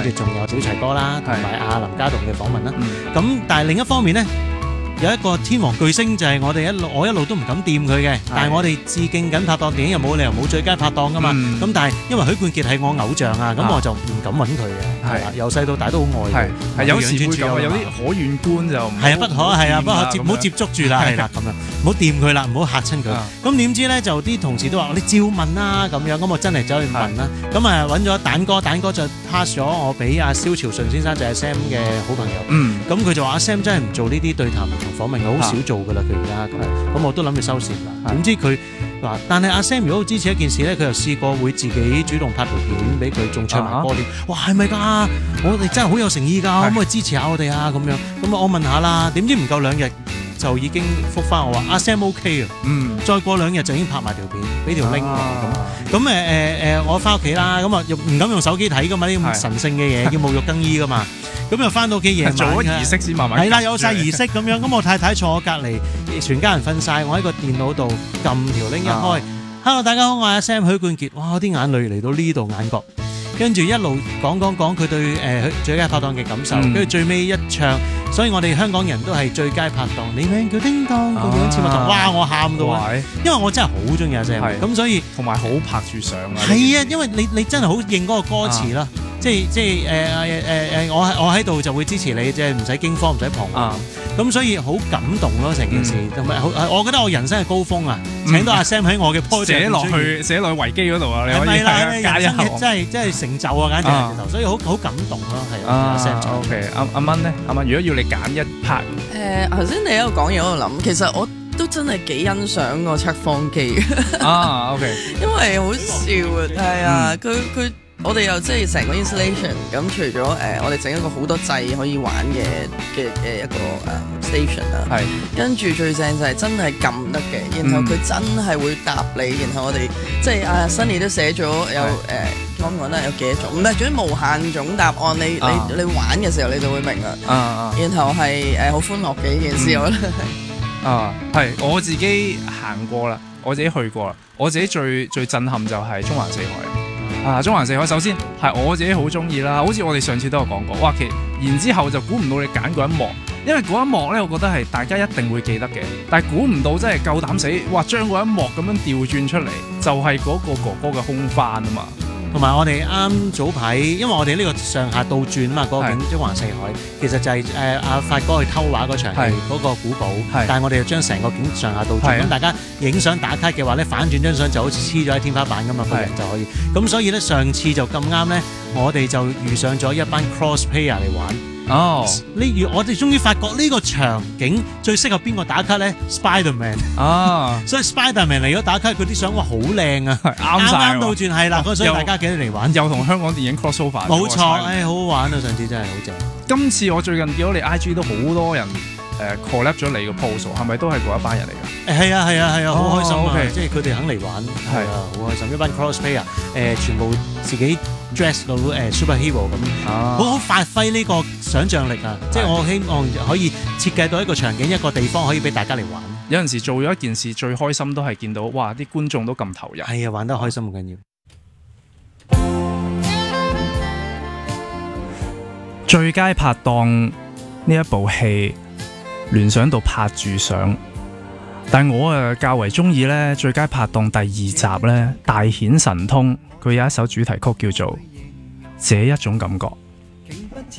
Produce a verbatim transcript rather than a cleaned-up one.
跟住仲有小齊哥啦，同埋阿林家棟嘅訪問啦。咁、嗯、但係另一方面咧，有一個天王巨星就係我哋一路我一路都唔敢掂佢嘅，但係我哋致敬緊拍檔電影又冇理由冇最佳拍檔噶嘛。咁、嗯、但係因為許冠傑係我偶像啊，咁我就唔敢揾佢嘅。係啦，由細到大都好愛佢。係有時會咁，有啲可遠觀就係啊，不可係啊，不可接唔好接觸住啦，係啦咁樣，唔好掂佢啦，唔好嚇親佢。咁點知咧就啲同事都話你照問啦咁樣，咁我真係走去問啦。咁啊揾咗蛋哥，蛋哥就 pass 咗我俾阿蕭朝順先生，就係 Sam 嘅好朋友。嗯。咁佢就話阿 Sam 真係唔做呢啲對談同訪問，好少做噶啦佢而家。咁我都諗住收線啦。點知佢話，但係阿 Sam 如果好支持一件事咧，佢又試過會自己主動拍條片俾佢，仲唱埋歌添。哇，係咪㗎？我哋真係好有誠意㗎，可唔可以支持下我哋啊？咁樣，咁我問下啦。點知唔夠兩日就已經覆返我話阿 Sam OK 啊。嗯。再過兩日就已經拍埋條片，俾條 link 我咁。咁誒誒誒，我返屋企啦。咁啊，唔敢用手機睇㗎嘛，啲咁神聖嘅嘢要沐浴更衣㗎嘛。咁又翻到屋企夜晚，做咗儀式先慢慢。係啦，有晒儀式咁樣。咁我太太坐我隔離，全家人瞓晒，我喺個電腦度撳條 link 一開。啊、Hello， 大家好，我係阿 Sam 許冠傑。哇，啲眼淚嚟到呢度眼角，跟住一路講講講佢對誒、呃、最佳拍檔嘅感受，跟住、嗯、最尾一唱，所以我哋香港人都係最佳拍檔。你名叫叮當，個樣似蜜糖。哇！我喊到啊，因為我真係好中意阿 Sam，咁所以同埋好拍住相啊。 係啊，因為你你真係好認嗰個歌詞啦。啊即係即係誒誒誒，我我喺度就會支持你，即係唔使驚慌，唔使彷徨。咁、啊、所以好感動咯，成件事同埋好，我覺得我人生嘅高峰啊！嗯、請到阿 Sam 喺我嘅 project 寫落去，寫落去維基嗰度啊！你可以係啦， 加一行， 真係真係成就啊！簡直係直頭，所以好好感動咯，係阿 Sam。 OK，阿阿蚊咧，阿蚊，如果要你揀一拍， 誒頭先你喺度講嘢，我度諗，其實我都真係幾欣賞個測謊機啊 ！OK， 因為好笑啊，係啊，佢佢。嗯我哋又即係成個 installation 咁，除咗誒、呃，我哋整一個好多掣可以玩嘅嘅嘅一個誒、呃、station 啦，係跟住最正就係真係撳得嘅，然後佢真係會答你，然後我哋即係阿 Sunny 都寫咗有誒講唔講得有幾多種，唔係總之無限種答案，你、啊、你你玩嘅時候你就會明啦，啊啊，然後係誒好歡樂嘅一件事，嗯、我覺得係啊係我自己行過啦，我自己去過啦，我自己最最震撼就係中環四海。啊！中環四海首先係我自己好中意啦，好似我哋上次都有講過，哇！其然之後就估唔到你揀嗰一幕，因為嗰一幕咧，我覺得係大家一定會記得嘅，但係估唔到真係夠膽死，哇！將嗰一幕咁樣調轉出嚟，就係、是、嗰個哥哥嘅空翻啊嘛。 同埋我哋啱早排，因為我哋呢個上下倒轉啊嘛，嗰、那個景中環四海，其實就係誒阿發哥去偷畫嗰場戲嗰個古堡，但係我哋就將成個景上下倒轉，咁大家影相打卡嘅話咧，反轉張相就好似黐咗喺天花板咁嘛，個人就可以。咁所以咧，上次就咁啱咧，我哋就遇上咗一班 cross player 嚟玩。哦，呢我哋終於發覺呢個場景最適合邊個打卡咧 ？Spiderman 啊，所以 Spiderman 嚟咗打卡，佢啲相哇好靚啊，啱晒，啱啱倒轉係啦，所以大家記得嚟玩， 又同香港電影 crossover， 冇錯，誒好好玩啊！上次真係好正。 今次我最近見到你 I G 都好多人誒 collab 咗你個 pose，係咪都係嗰一班人嚟㗎？ 誒係啊係啊係啊，好開心啊！即係佢哋肯嚟玩，係啊好開心，一班 crossplayer 誒全部自己 dress 到誒 superhero 咁，好好發揮呢個想像力啊！即係我希望可以設計到一個場景、一個地方可以俾大家嚟玩。 有陣時做咗一件事，最開心都係見到哇啲觀眾都咁投入。 係啊，玩得開心好緊要。 最佳拍檔呢一部戲，聯想到拍住上，但我啊較為中意咧最佳拍檔第二集咧大顯神通，佢有一首主題曲叫做《這一種感覺》。